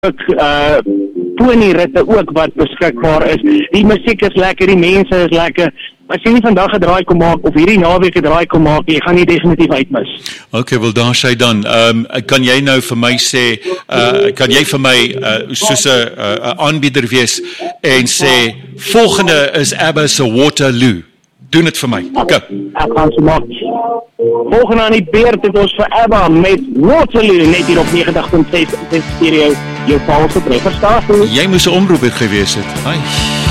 ponyritte ook wat beskikbaar is. Die musiek is lekker, die mense is lekker. As jy nie vandag 'n draai kom maak of hierdie naweek 'n draai kom maak, jy gaan nie definitief uitmis. Okay, wel daar sê dan, kan jy nou vir my sê, kan jy vir my soos 'n aanbieder wees en sê volgende is ABBA se Waterloo. Doen dit vir my. Okay. Ek gaan so maak. Volgende aan die beurt het ons vir ABBA met Waterloo net hier op 90.6 stereo jou valse trefferstasie. Jy moes 'n omroep gewees het. Ai.